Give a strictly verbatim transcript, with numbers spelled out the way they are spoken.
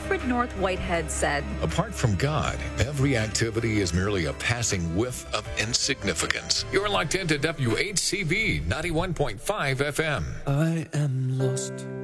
Alfred North Whitehead said, Apart from God, every activity is merely a passing whiff of insignificance. You're locked into W H C V ninety-one point five F M. I am lost